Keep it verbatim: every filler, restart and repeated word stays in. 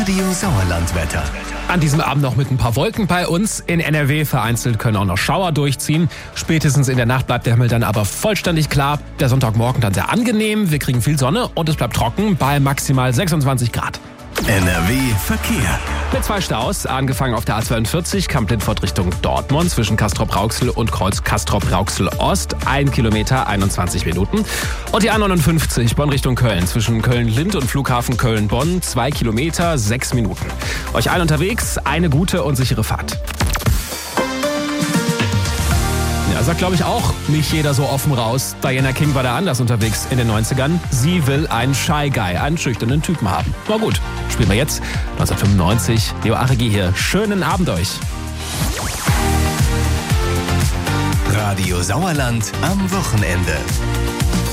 Radio Sauerland-Wetter. An diesem Abend noch mit ein paar Wolken bei uns. In N R W vereinzelt können auch noch Schauer durchziehen. Spätestens in der Nacht bleibt der Himmel dann aber vollständig klar. Der Sonntagmorgen dann sehr angenehm. Wir kriegen viel Sonne und es bleibt trocken bei maximal sechsundzwanzig Grad. N R W Verkehr. Mit zwei Staus, angefangen auf der A zweiundvierzig, Kamp-Lindfort Richtung Dortmund zwischen Castrop-Rauxel und Kreuz Castrop-Rauxel-Ost, ein Kilometer, einundzwanzig Minuten. Und die A neunundfünfzig, Bonn Richtung Köln, zwischen Köln-Lind und Flughafen Köln-Bonn, zwei Kilometer, sechs Minuten. Euch allen unterwegs, eine gute und sichere Fahrt. Ja, sagt glaube ich auch nicht jeder so offen raus. Diana King war da anders unterwegs in den neunzigern. Sie will einen Shy Guy, einen schüchternen Typen haben. Na gut, spielen wir jetzt neunzehnhundertfünfundneunzig. Leo Aregi hier. Schönen Abend euch. Radio Sauerland am Wochenende.